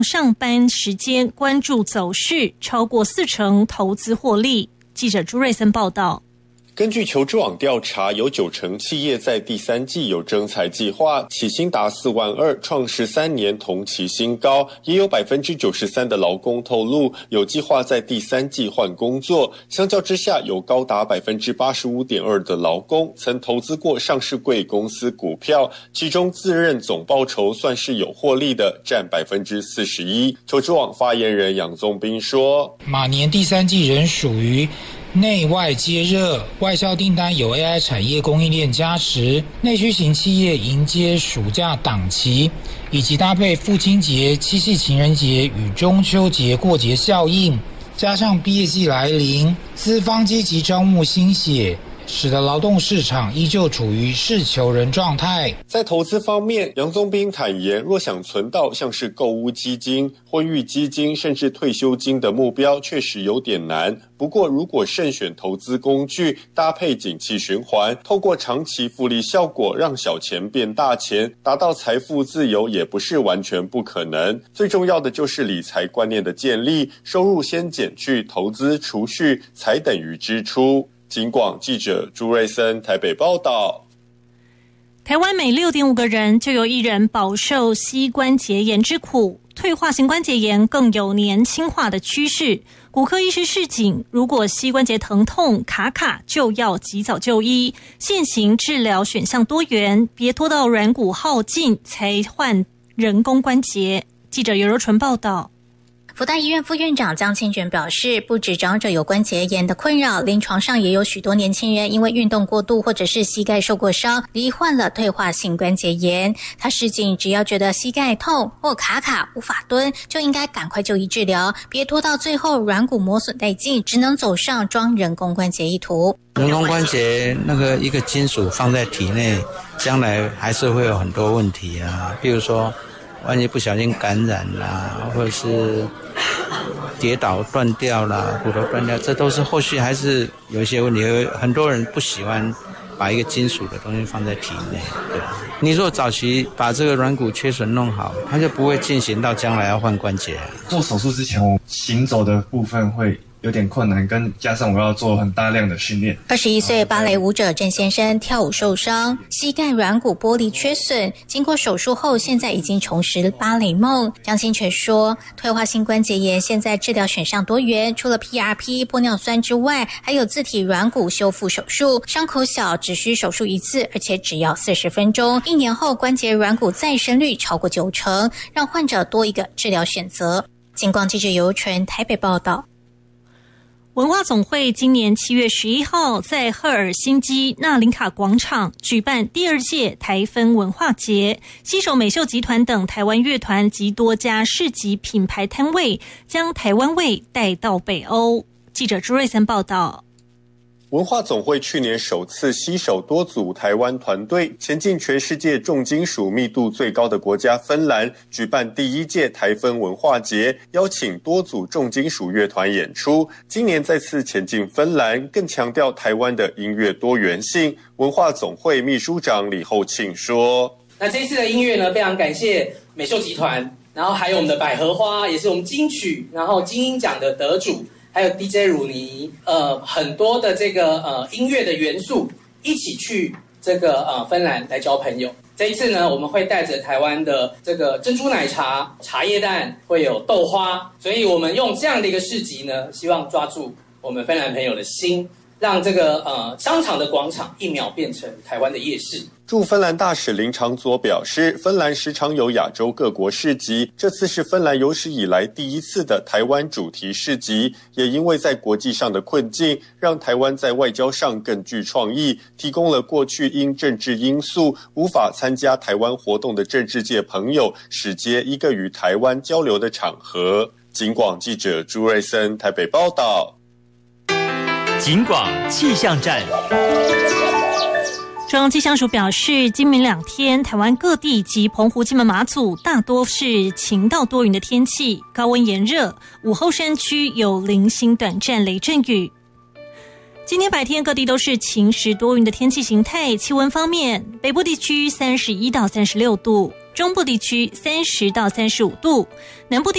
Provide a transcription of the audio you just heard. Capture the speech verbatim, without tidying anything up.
上班时间关注走势，超过四成投资获利。记者朱瑞森报道。 根据求职网调查，有九成企业在第三季有征才计划，起薪达四万二，创十三年同期新高。也有百分之九十三的劳工透露有计划在第三季换工作。相较之下，有高达百分之八十五点二的劳工曾投资过上市柜公司股票，其中自认总报酬算是有获利的，占百分之四十一。求职网发言人杨宗斌说：“ 马年第三季仍属于内外皆热，外销订单有 A I 产业供应链加持，内需型企业迎接暑假档期，以及搭配父亲节、七夕情人节与中秋节过节效应，加上毕业季来临，资方积极招募新血，使得劳动市场依旧处于是求人状态。” 在投资方面，杨宗斌坦言，若想存到像是购屋基金、婚育基金甚至退休金的目标，确实有点难。不过如果慎选投资工具，搭配景气循环，透过长期复利效果让小钱变大钱，达到财富自由也不是完全不可能。最重要的就是理财观念的建立，收入先减去投资储蓄，才等于支出。警广记者朱瑞森台北报道。 台湾每 六点五 个人就有一人饱受膝关节炎之苦，退化性关节炎更有年轻化的趋势。骨科医师示警，如果膝关节疼痛卡卡，就要及早就医。现行治疗选项多元，别拖到软骨耗尽才换人工关节。记者尤柔纯报道。 福大医院副院长江清泉表示，不止长者有关节炎的困扰，临床上也有许多年轻人因为运动过度或者是膝盖受过伤，罹患了退化性关节炎。他示警，只要觉得膝盖痛或卡卡无法蹲，就应该赶快就医治疗，别拖到最后软骨磨损殆尽，只能走上装人工关节一途。 人工关节那个一个金属放在体内，将来还是会有很多问题啊，比如说万一不小心感染啦，或者是跌倒断掉啦，骨头断掉，这都是后续还是有一些问题。很多人不喜欢把一个金属的东西放在体内，对。你如果早期把这个软骨缺损弄好，它就不会进行到将来要换关节。 做手术之前，我行走的部分会有点困难，跟加上我要做很大量的训练。 二十一岁芭蕾舞者郑先生跳舞受伤，膝盖软骨剥离缺损，经过手术后，现在已经重拾芭蕾梦。江清泉说，退化性关节炎现在治疗选项多元，除了 P R P 玻尿酸之外，还有自体软骨修复手术，伤口小，只需手术一次，而且只要四十分钟。一年后关节软骨再生率超过九成，让患者多一个治疗选择。警广记者尤纯台北报道。 文化总会今年七月十一号在赫尔辛基纳林卡广场举办第二届台芬文化节，携手美秀集团等台湾乐团及多家市集品牌摊位，将台湾味带到北欧。记者朱瑞森报道。 文化总会去年首次携手多组台湾团队，前进全世界重金属密度最高的国家芬兰，举办第一届台芬文化节，邀请多组重金属乐团演出。今年再次前进芬兰，更强调台湾的音乐多元性。文化总会秘书长李厚庆说：“ 那这次的音乐呢，非常感谢美秀集团，然后还有我们的百合花，也是我们金曲，然后金鹰奖的得主。”还有 D J 鲁尼，呃，很多的这个呃音乐的元素，一起去这个呃芬兰来交朋友。这一次呢，我们会带着台湾的这个珍珠奶茶、茶叶蛋，会有豆花，所以我们用这样的一个市集呢，希望抓住我们芬兰朋友的心，让这个呃商场的广场一秒变成台湾的夜市。 驻芬兰大使林长佐表示，芬兰时常有亚洲各国市集，这次是芬兰有史以来第一次的台湾主题市集，也因为在国际上的困境，让台湾在外交上更具创意，提供了过去因政治因素无法参加台湾活动的政治界朋友，使接一个与台湾交流的场合。警广记者朱瑞森台北报道。 警广气象站。 中央气象署表示，今明两天台湾各地及澎湖、金门、马祖大多是晴到多云的天气，高温炎热，午后山区有零星短暂雷阵雨。今天白天各地都是晴时多云的天气形态，气温方面，北部地区三十一到三十六度，中部地区三十到三十五度，南部地